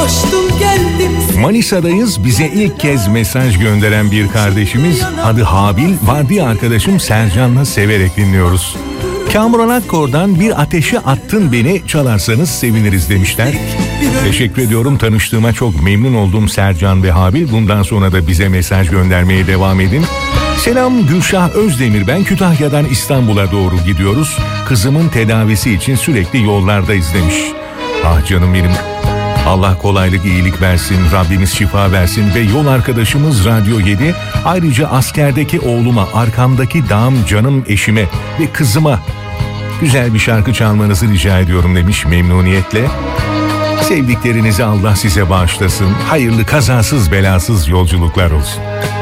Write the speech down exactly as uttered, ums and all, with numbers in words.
Koştum geldim. Manisa'dayız. Bize ilk kez mesaj gönderen bir kardeşimiz, adı Habil, vardiya arkadaşım Sercan'la severek dinliyoruz. Kamuran Akkor'dan Bir Ateşe Attın Beni çalarsanız seviniriz demişler. Teşekkür ediyorum. Tanıştığıma çok memnun oldum Sercan ve Habil. Bundan sonra da bize mesaj göndermeye devam edin. Selam, Gülşah Özdemir ben. Kütahya'dan İstanbul'a doğru gidiyoruz. Kızımın tedavisi için sürekli yollardayız demiş. Ah canım benim. Allah kolaylık, iyilik versin, Rabbimiz şifa versin ve yol arkadaşımız Radyo yedi, ayrıca askerdeki oğluma, arkamdaki dağım canım eşime ve kızıma güzel bir şarkı çalmanızı rica ediyorum demiş memnuniyetle. Sevdiklerinizi Allah size bağışlasın, hayırlı kazasız belasız yolculuklar olsun.